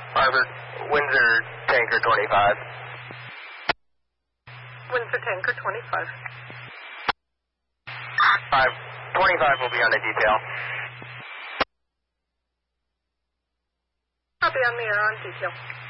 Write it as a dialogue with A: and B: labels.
A: Harvard, Windsor, Tanker 25.
B: Windsor, Tanker 25.
A: 25 will be on the detail.
B: I'll be on the air on detail.